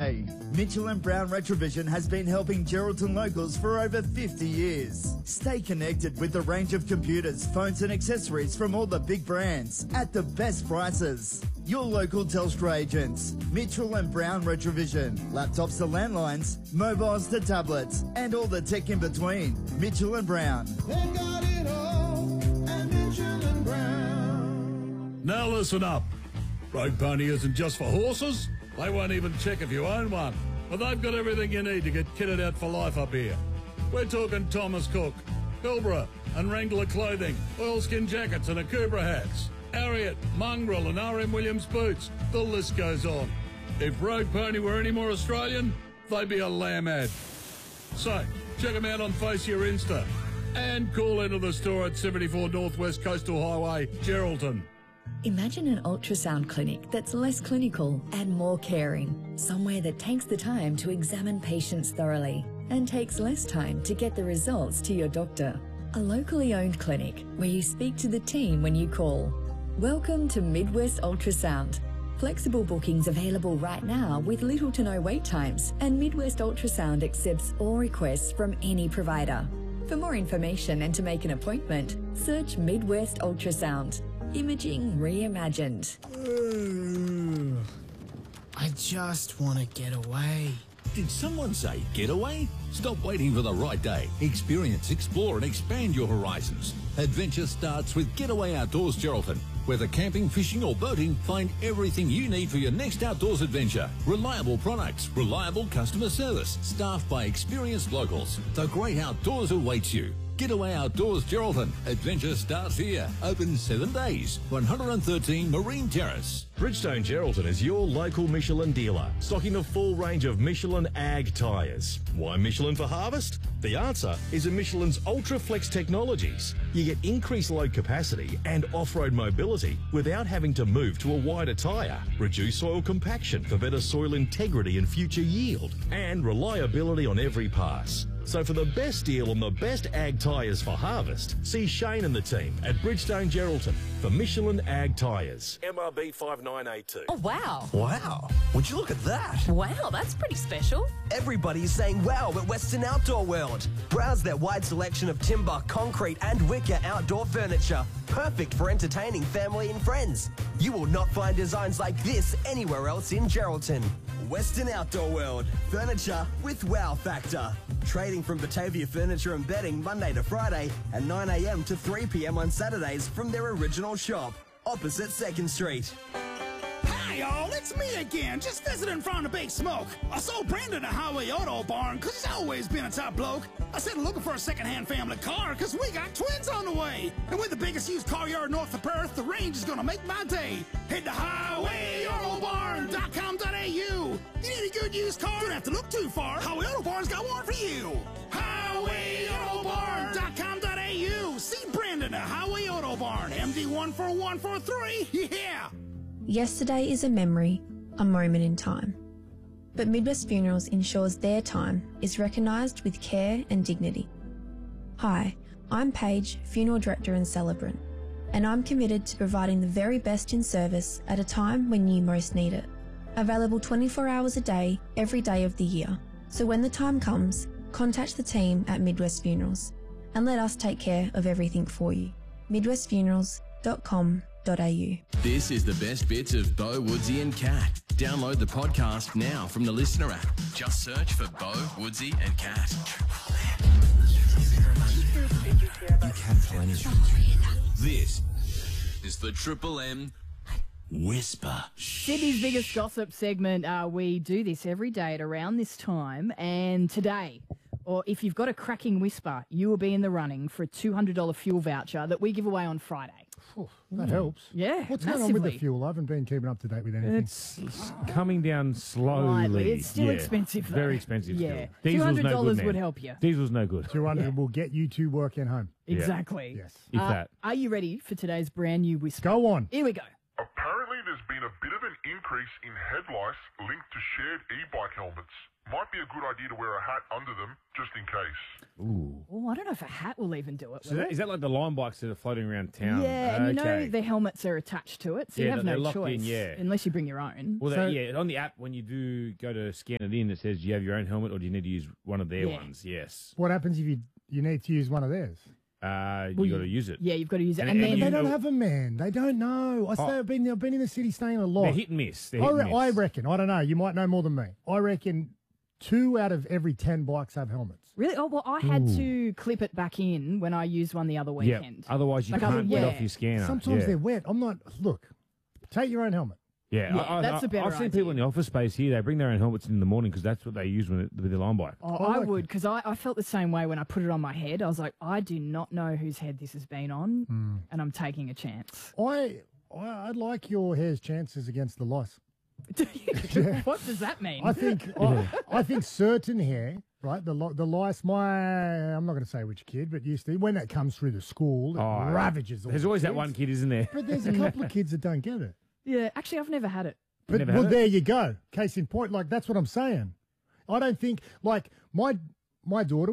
today. Mitchell & Brown Retrovision has been helping Geraldton locals for over 50 years. Stay connected with the range of computers, phones and accessories from all the big brands at the best prices. Your local Telstra agents. Mitchell & Brown Retrovision. Laptops to landlines, mobiles to tablets, and all the tech in between. Mitchell & Brown. They've got it all at Mitchell & Brown. Now listen up. Road Pony isn't just for horses. They won't even check if you own one. But they've got everything you need to get kitted out for life up here. We're talking Thomas Cook, Pilbara and Wrangler clothing, oilskin jackets and Akubra hats, Ariat, Mongrel and RM Williams boots. The list goes on. If Road Pony were any more Australian, they'd be a lamb ad. So, check them out on Face Your Insta. And call into the store at 74 Northwest Coastal Highway, Geraldton. Imagine an ultrasound clinic that's less clinical and more caring. Somewhere that takes the time to examine patients thoroughly and takes less time to get the results to your doctor. A locally owned clinic where you speak to the team when you call. Welcome to Midwest Ultrasound. Flexible bookings available right now with little to no wait times, and Midwest Ultrasound accepts all requests from any provider. For more information and to make an appointment, search Midwest Ultrasound. Imaging reimagined. I just want to get away. Did someone say get away? Stop waiting for the right day. Experience, explore and expand your horizons. Adventure starts with Getaway Outdoors Geraldton. Whether camping, fishing or boating, find everything you need for your next outdoors adventure. Reliable products, reliable customer service, staffed by experienced locals. The great outdoors awaits you. Getaway Outdoors Geraldton. Adventure starts here. Open 7 days. 113 Marine Terrace. Bridgestone Geraldton is your local Michelin dealer, stocking a full range of Michelin Ag tyres. Why Michelin for harvest? The answer is in Michelin's UltraFlex technologies. You get increased load capacity and off-road mobility without having to move to a wider tyre. Reduce soil compaction for better soil integrity and future yield, and reliability on every pass. So for the best deal on the best ag tyres for harvest, see Shane and the team at Bridgestone Geraldton for Michelin Ag Tyres. MRB 5982. Oh, wow. Wow. Would you look at that? Wow, that's pretty special. Everybody is saying wow at Western Outdoor World. Browse their wide selection of timber, concrete and wicker outdoor furniture. Perfect for entertaining family and friends. You will not find designs like this anywhere else in Geraldton. Western Outdoor World. Furniture with wow factor. Trading from Batavia Furniture and Bedding Monday to Friday and 9 a.m. to 3 p.m. on Saturdays from their original shop, opposite 2nd Street. Hi, y'all. It's me again, just visiting from the Big Smoke. I saw Brandon at Highway Auto Barn because he's always been a top bloke. I said looking for a second-hand family car because we got twins on the way. And with the biggest used car yard north of Perth, the range is going to make my day. Head to highwayautobarn.com.au. You need a good used car? Don't have to look too far. Highway Auto Barn's got one for you. highwayautobarn.com.au. See Brandon at Highway Auto Barn. MD14143. Yeah. Yesterday is a memory, a moment in time. But Midwest Funerals ensures their time is recognised with care and dignity. Hi, I'm Paige, Funeral Director and Celebrant, and I'm committed to providing the very best in service at a time when you most need it. Available 24 hours a day, every day of the year. So when the time comes, contact the team at Midwest Funerals and let us take care of everything for you. midwestfunerals.com.au. This is the best bits of Bo, Woodsy and Cat. Download the podcast now from the Listener app. Just search for Bo, Woodsy and Cat. You can't tell anything. This is the Triple M Whisper. Sydney's biggest gossip segment. We do this every day at around this time. And today, or if you've got a cracking whisper, you will be in the running for a $200 fuel voucher that we give away on Friday. That helps. Yeah, What's going on with the fuel? I haven't been keeping up to date with anything. It's coming down slowly. Lightly. It's still expensive, though. Very expensive. Yeah. Diesel's $200 no good, would man. help you. Diesel's no good. 200 will get you to work and home. Exactly. Yes. If that. Are you ready for today's brand new whisper? Go on. Here we go. Apparently there's been a a bit of an increase in head lice linked to shared e-bike helmets. Might be a good idea to wear a hat under them, just in case. Ooh. Oh, I don't know if a hat will even do it. So will it? is that like the line bikes that are floating around town? Yeah, and you know Okay. the helmets are attached to it, so you Yeah, have they're no locked choice in, yeah. unless you bring your own. Well, So- yeah, on the app, when you do go to scan it in, it says, do you have your own helmet or do you need to use one of their Yeah. ones? Yes. What happens if you need to use one of theirs? You got to use it. Yeah, you've got to use it. And, And, then they don't have them, man. They don't know. I've been in the city staying a lot. They're hit and miss. They're hit and miss. I reckon. I don't know. You might know more than me. I reckon 2 out of every 10 bikes have helmets. Really? Oh, well, I had Ooh. to clip it back in when I used one the other Yeah, weekend. otherwise you Like, can't get yeah. off your scanner. Sometimes yeah. they're wet. I'm not. Look, take your own helmet. Yeah, Yeah, that's a better I've seen people in the office space here, they bring their own helmets in the morning because that's what they use with their line bike. Oh, I would, because I felt the same way when I put it on my head. I was like, I do not know whose head this has been on, and I'm taking a chance. I like your hair's chances against the lice. What does that mean? I think I think certain hair, right? The lice. I'm not going to say which kid, but used to when that comes through the school, it ravages. All There's the always that kids. one kid, isn't there? But there's a couple of kids that don't get it. Yeah, actually, I've never had it. But Never well, had it? there you go. Case in point. Like that's what I'm saying. I don't think like my daughter.